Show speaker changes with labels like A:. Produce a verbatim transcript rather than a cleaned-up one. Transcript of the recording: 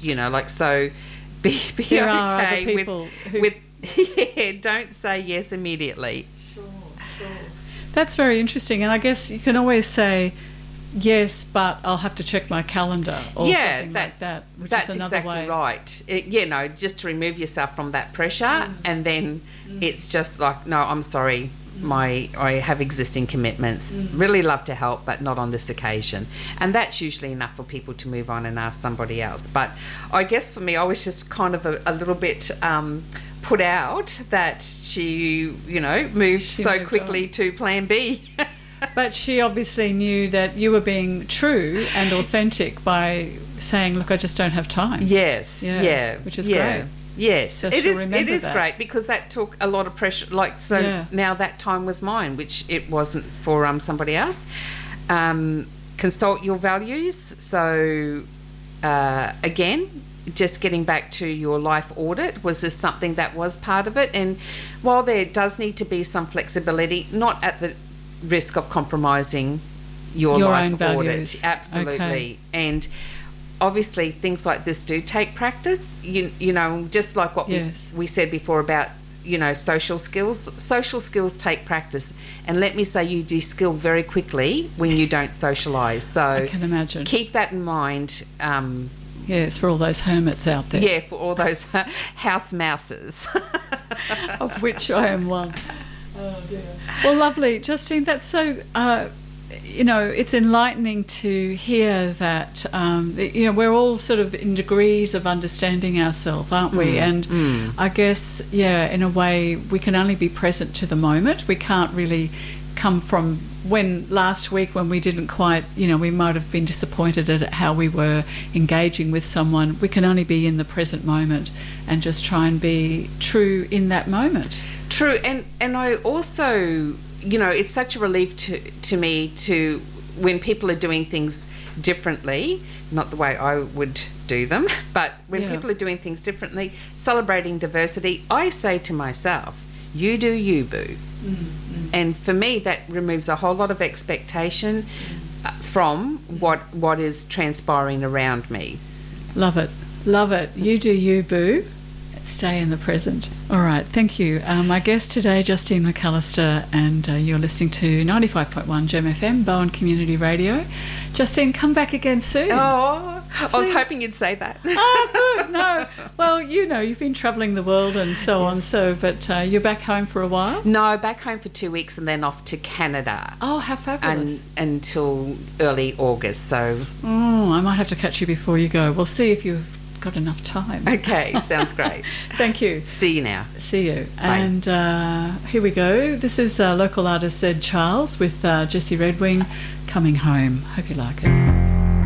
A: you know, like, so be, be
B: there
A: okay
B: are other people
A: with,
B: who...
A: with yeah, don't say yes immediately.
B: Sure, sure. That's very interesting. And I guess you can always say, yes, but I'll have to check my calendar or
A: yeah,
B: something
A: that's,
B: like that, which
A: that's
B: is another
A: exactly
B: way.
A: right. It, you know, just to remove yourself from that pressure,
B: Mm.
A: and then
B: Mm.
A: it's just like, no, I'm sorry,
B: Mm.
A: my I have existing commitments.
B: Mm.
A: Really love to help, but not on this occasion. And that's usually enough for people to move on and ask somebody else. But I guess for me, I was just kind of a, a little bit um, put out that she, you know, moved
B: She
A: so
B: moved
A: quickly
B: on.
A: to Plan B.
B: But she obviously knew that you were being true and authentic by saying, look, I just don't have time.
A: Yes,
B: Yeah,
A: yeah,
B: which is
A: yeah.
B: great.
A: Yes,
B: So
A: it
B: she'll
A: is. It
B: remember
A: is
B: that.
A: great because that took a lot of pressure. Like, so
B: Yeah.
A: now that time was mine, which it wasn't for um somebody else. Um, consult your values. So uh, again, just getting back to your life audit, was this something that was part of it? And while there does need to be some flexibility, not at the risk of compromising your,
B: Your
A: life
B: own
A: audit,
B: values.
A: absolutely,
B: Okay.
A: and. Obviously, things like this do take practice. You, you know, just like what
B: Yes.
A: we, we said before about, you know, social skills. Social skills take practice. And let me say, you de-skill very quickly when you don't socialise. So
B: I can imagine.
A: keep that in mind. Um,
B: Yes, for all those hermits out there.
A: yeah, for all those house mouses.
B: Of which I am one. Oh dear. Well, lovely, Justine. That's so. Uh, you know, it's enlightening to hear that. Um, you know, we're all sort of in degrees of understanding ourselves, aren't we?
A: Mm,
B: and
A: mm.
B: I guess, yeah, in a way, we can only be present to the moment. We can't really come from when last week when we didn't quite, you know, we might have been disappointed at how we were engaging with someone. We can only be in the present moment and just try and be true in that moment.
A: True, and and I also, you know, it's such a relief to to me to when people are doing things differently, not the way I would do them, but when
B: Yeah.
A: people are doing things differently, celebrating diversity, I say to myself, you do you, boo.
B: Mm-hmm.
A: And for me, that removes a whole lot of expectation uh, from what what is transpiring around me.
B: Love it. Love it. You do you, boo. Stay in the present. All right. Thank you. Um, my guest today, Justine McAllister, and uh, you're listening to ninety-five point one Gem F M, Bowen Community Radio. Justine, come back again soon.
A: Oh, I was
B: Please.
A: hoping you'd say that.
B: Oh, good. No. Well, you know, you've been travelling the world and so on, so, but uh, you're back home for a while?
A: No, back home for two weeks and then off to Canada.
B: Oh, how fabulous.
A: Un, until early August, so...
B: Oh, I might have to catch you before you go. We'll see if you've got enough time.
A: Okay, sounds great.
B: Thank you.
A: See you now.
B: See you.
A: Bye.
B: And uh, here we go. This is uh, local artist Zed Charles with uh, Jessie Redwing, Coming Home. Hope you like it.